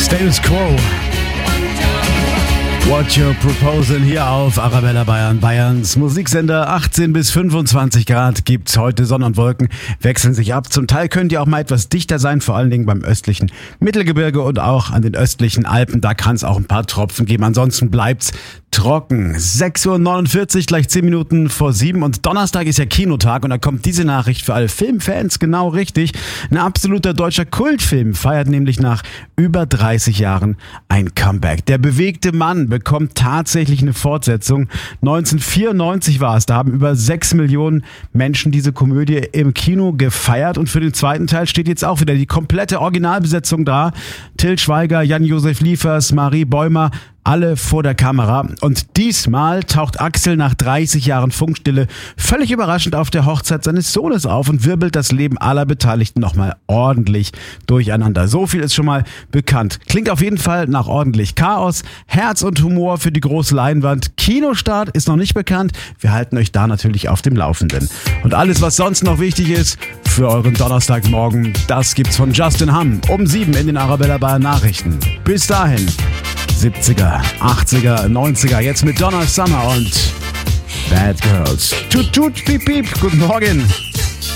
Status Quo. What You're Proposing hier auf Arabella Bayern. Bayerns Musiksender. 18 bis 25 Grad gibt's heute. Sonne und Wolken wechseln sich ab. Zum Teil könnt ihr auch mal etwas dichter sein, vor allen Dingen beim östlichen Mittelgebirge und auch an den östlichen Alpen. Da kann es auch ein paar Tropfen geben. Ansonsten bleibt's trocken. 6.49 Uhr, gleich 10 Minuten vor 7. Und Donnerstag ist ja Kinotag und da kommt diese Nachricht für alle Filmfans genau richtig. Ein absoluter deutscher Kultfilm feiert nämlich nach über 30 Jahren ein Comeback. Der bewegte Mann bekommt tatsächlich eine Fortsetzung. 1994 war es, da haben über 6 Millionen Menschen diese Komödie im Kino gefeiert und für den zweiten Teil steht jetzt auch wieder die komplette Originalbesetzung da. Till Schweiger, Jan-Josef Liefers, Marie Bäumer, alle vor der Kamera. Und diesmal taucht Axel nach 30 Jahren Funkstille völlig überraschend auf der Hochzeit seines Sohnes auf und wirbelt das Leben aller Beteiligten nochmal ordentlich durcheinander. So viel ist schon mal bekannt. Klingt auf jeden Fall nach ordentlich Chaos, Herz und Humor für die große Leinwand. Kinostart ist noch nicht bekannt. Wir halten euch da natürlich auf dem Laufenden. Und alles, was sonst noch wichtig ist für euren Donnerstagmorgen, das gibt's von Justin Hamm um 7 in den Arabella Bayern Nachrichten. Bis dahin. 70er, 80er, 90er, jetzt mit Donna Summer und Bad Girls. Tut, tut, piep, piep. Guten Morgen.